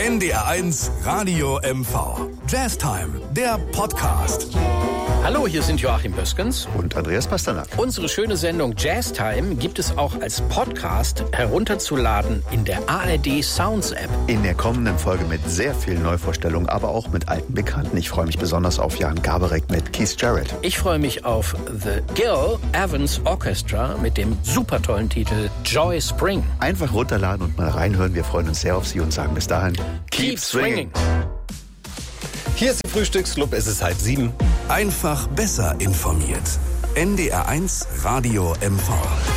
NDR1 Radio MV. Jazztime, der Podcast. Hallo, hier sind Joachim Böskens und Andreas Pasternak. Unsere schöne Sendung Jazztime gibt es auch als Podcast herunterzuladen in der ARD Sounds App. In der kommenden Folge mit sehr vielen Neuvorstellungen, aber auch mit alten Bekannten. Ich freue mich besonders auf Jan Garbarek mit Keith Jarrett. Ich freue mich auf The Gil Evans Orchestra mit dem super tollen Titel Joy Spring. Einfach runterladen und mal reinhören. Wir freuen uns sehr auf Sie und sagen bis dahin Keep swinging. Hier ist die Frühstücksclub, es ist 6:30. Einfach besser informiert. NDR1 Radio MV.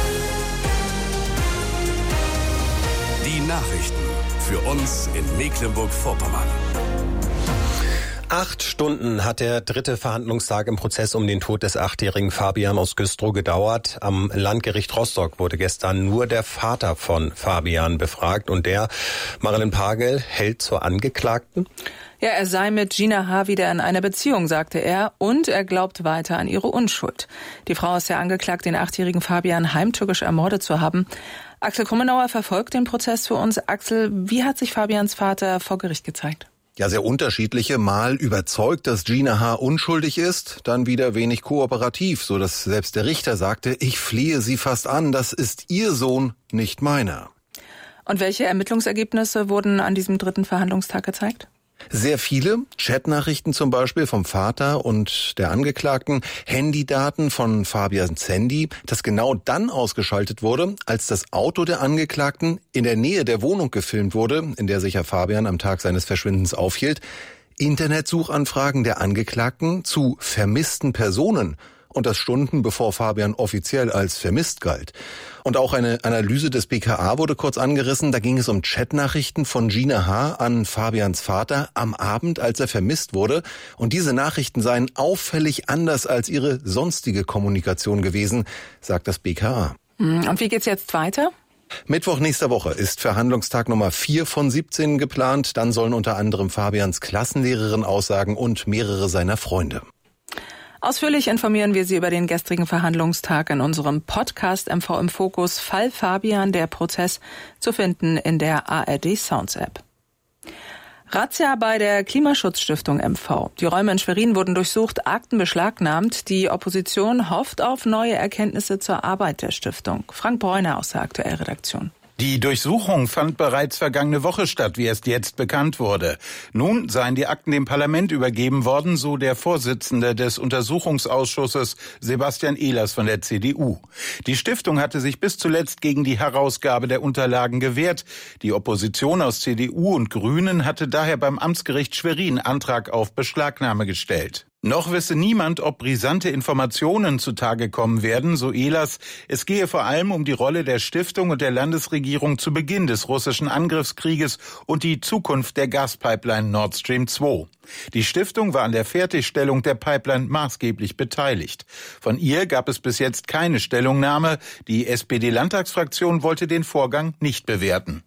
Die Nachrichten für uns in Mecklenburg-Vorpommern. 8 Stunden hat der dritte Verhandlungstag im Prozess um den Tod des 8-jährigen Fabian aus Güstrow gedauert. Am Landgericht Rostock wurde gestern nur der Vater von Fabian befragt und der, Marilyn Pagel, hält zur Angeklagten. Ja, er sei mit Gina H. wieder in einer Beziehung, sagte er, und er glaubt weiter an ihre Unschuld. Die Frau ist ja angeklagt, den 8-jährigen Fabian heimtückisch ermordet zu haben. Axel Krummenauer verfolgt den Prozess für uns. Axel, wie hat sich Fabians Vater vor Gericht gezeigt? Ja, sehr unterschiedliche. Mal überzeugt, dass Gina H. unschuldig ist, dann wieder wenig kooperativ, so dass selbst der Richter sagte, ich flehe Sie fast an, das ist Ihr Sohn, nicht meiner. Und welche Ermittlungsergebnisse wurden an diesem dritten Verhandlungstag gezeigt? Sehr viele Chatnachrichten zum Beispiel vom Vater und der Angeklagten, Handydaten von Fabians Handy, das genau dann ausgeschaltet wurde, als das Auto der Angeklagten in der Nähe der Wohnung gefilmt wurde, in der sich ja Fabian am Tag seines Verschwindens aufhielt, Internetsuchanfragen der Angeklagten zu vermissten Personen. Und das Stunden bevor Fabian offiziell als vermisst galt. Und auch eine Analyse des BKA wurde kurz angerissen. Da ging es um Chatnachrichten von Gina H. an Fabians Vater am Abend, als er vermisst wurde. Und diese Nachrichten seien auffällig anders als ihre sonstige Kommunikation gewesen, sagt das BKA. Und wie geht's jetzt weiter? Mittwoch nächster Woche ist Verhandlungstag Nummer 4 von 17 geplant. Dann sollen unter anderem Fabians Klassenlehrerin aussagen und mehrere seiner Freunde. Ausführlich informieren wir Sie über den gestrigen Verhandlungstag in unserem Podcast MV im Fokus Fall Fabian, der Prozess, zu finden in der ARD Sounds App. Razzia bei der Klimaschutzstiftung MV. Die Räume in Schwerin wurden durchsucht, Akten beschlagnahmt. Die Opposition hofft auf neue Erkenntnisse zur Arbeit der Stiftung. Frank Bräuner aus der Aktuellredaktion. Die Durchsuchung fand bereits vergangene Woche statt, wie erst jetzt bekannt wurde. Nun seien die Akten dem Parlament übergeben worden, so der Vorsitzende des Untersuchungsausschusses Sebastian Ehlers von der CDU. Die Stiftung hatte sich bis zuletzt gegen die Herausgabe der Unterlagen gewehrt. Die Opposition aus CDU und Grünen hatte daher beim Amtsgericht Schwerin Antrag auf Beschlagnahme gestellt. Noch wisse niemand, ob brisante Informationen zutage kommen werden, so Ehlers. Es gehe vor allem um die Rolle der Stiftung und der Landesregierung zu Beginn des russischen Angriffskrieges und die Zukunft der Gaspipeline Nord Stream 2. Die Stiftung war an der Fertigstellung der Pipeline maßgeblich beteiligt. Von ihr gab es bis jetzt keine Stellungnahme. Die SPD-Landtagsfraktion wollte den Vorgang nicht bewerten.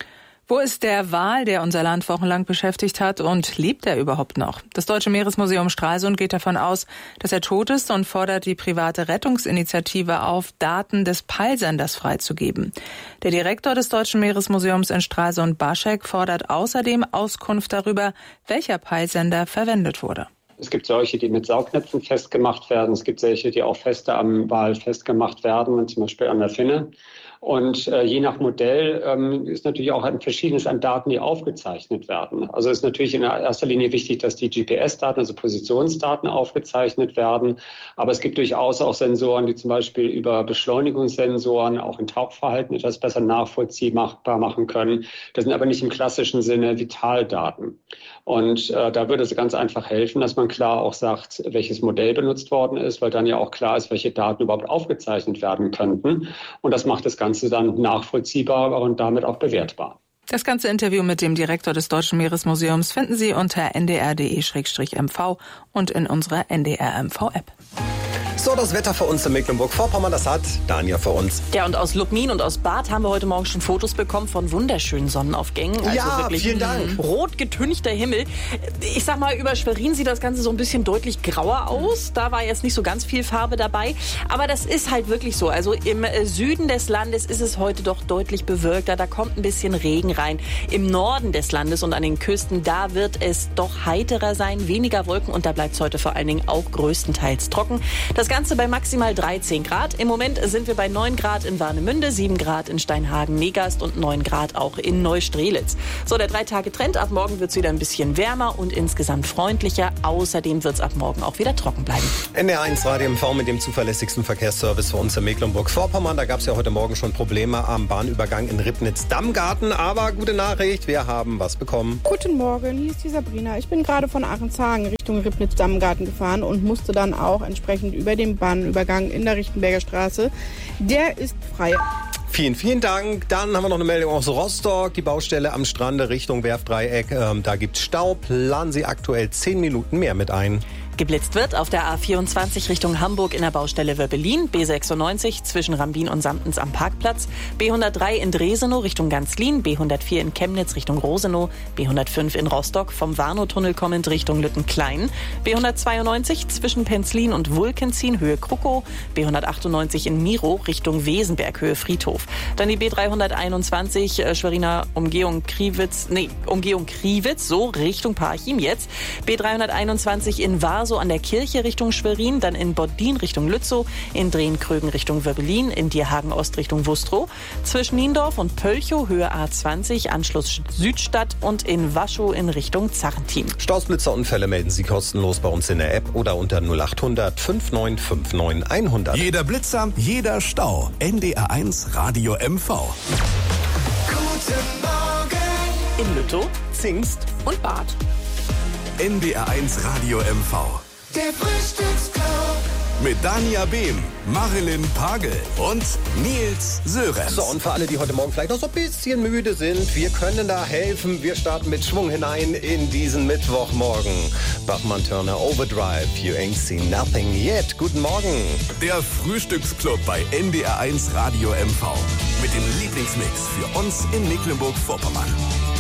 Wo ist der Wal, der unser Land wochenlang beschäftigt hat, und lebt er überhaupt noch? Das Deutsche Meeresmuseum Stralsund geht davon aus, dass er tot ist und fordert die private Rettungsinitiative auf, Daten des Peilsenders freizugeben. Der Direktor des Deutschen Meeresmuseums in Stralsund, Baschek, fordert außerdem Auskunft darüber, welcher Peilsender verwendet wurde. Es gibt solche, die mit Saugnäpfen festgemacht werden. Es gibt solche, die auch fester am Wal festgemacht werden, zum Beispiel an der Finne. Und je nach Modell ist natürlich auch ein Verschiedenes an Daten, die aufgezeichnet werden. Also ist natürlich in erster Linie wichtig, dass die GPS-Daten, also Positionsdaten, aufgezeichnet werden. Aber es gibt durchaus auch Sensoren, die zum Beispiel über Beschleunigungssensoren auch in Tauchverhalten etwas besser nachvollziehbar machen können. Das sind aber nicht im klassischen Sinne Vitaldaten. Und da würde es ganz einfach helfen, dass man klar auch sagt, welches Modell benutzt worden ist, weil dann ja auch klar ist, welche Daten überhaupt aufgezeichnet werden könnten. Und das macht das Ganze dann nachvollziehbar und damit auch bewertbar. Das ganze Interview mit dem Direktor des Deutschen Meeresmuseums finden Sie unter ndr.de/mv und in unserer NDR MV-App. So, das Wetter für uns in Mecklenburg-Vorpommern, das hat Dania für uns. Ja, und aus Lubmin und aus Barth haben wir heute Morgen schon Fotos bekommen von wunderschönen Sonnenaufgängen. Also ja, wirklich vielen Dank. Rot getünchter Himmel. Ich sag mal, über Schwerin sieht das Ganze so ein bisschen deutlich grauer aus. Da war jetzt nicht so ganz viel Farbe dabei. Aber das ist halt wirklich so. Also im Süden des Landes ist es heute doch deutlich bewölkter. Da kommt ein bisschen Regen rein. Im Norden des Landes und an den Küsten, da wird es doch heiterer sein. Weniger Wolken und da bleibt es heute vor allen Dingen auch größtenteils trocken. Das Ganze bei maximal 13 Grad. Im Moment sind wir bei 9 Grad in Warnemünde, 7 Grad in Steinhagen-Negast und 9 Grad auch in Neustrelitz. So, der 3-Tage-Trend. Ab morgen wird es wieder ein bisschen wärmer und insgesamt freundlicher. Außerdem wird es ab morgen auch wieder trocken bleiben. NDR1 Radio MV mit dem zuverlässigsten Verkehrsservice für uns in Mecklenburg-Vorpommern. Da gab es ja heute Morgen schon Probleme am Bahnübergang in Ribnitz-Dammgarten. Aber gute Nachricht, wir haben was bekommen. Guten Morgen, hier ist die Sabrina. Ich bin gerade von Aachenshagen Richtung Ribnitz-Dammgarten gefahren und musste dann auch entsprechend über den Bahnübergang in der Richtenberger Straße. Der ist frei. Vielen, vielen Dank. Dann haben wir noch eine Meldung aus Rostock. Die Baustelle am Strande Richtung Werftdreieck. Da gibt's Stau. Planen Sie aktuell 10 Minuten mehr mit ein. Geblitzt wird auf der A24 Richtung Hamburg in der Baustelle Wöbbelin, B96 zwischen Rambin und Samtens am Parkplatz, B103 in Dresenow Richtung Ganzlin, B104 in Chemnitz Richtung Rosenow, B105 in Rostock vom Warnow-Tunnel kommend Richtung Lüttenklein, B192 zwischen Penzlin und Wulkenzin Höhe Krukow, B198 in Miro Richtung Wesenberg Höhe Friedhof. Dann die B321 Schweriner Umgehung Kriwitz, so Richtung Parchim jetzt, B321 in Warsow an der Kirche Richtung Schwerin, dann in Boddin Richtung Lützow, in Drehn-Krögen Richtung Wöbbelin, in Dierhagen Ost Richtung Wustrow, zwischen Niendorf und Pölchow Höhe A20, Anschluss Südstadt und in Waschow in Richtung Zarrentin. Stausblitzerunfälle melden Sie kostenlos bei uns in der App oder unter 0800 5959 100. Jeder Blitzer, jeder Stau. NDR1 Radio MV. Guten Morgen In Lüttow, Zingst und Barth. NDR1 Radio MV. Der Frühstücksclub Mit Dania Behm, Marilyn Pagel und Nils Sörenz. So, und für alle, die heute Morgen vielleicht noch so ein bisschen müde sind, wir können da helfen. Wir starten mit Schwung hinein in diesen Mittwochmorgen. Bachmann-Turner Overdrive, You Ain't Seen Nothing Yet. Guten Morgen. Der Frühstücksclub bei NDR1 Radio MV. Mit dem Lieblingsmix für uns in Mecklenburg-Vorpommern.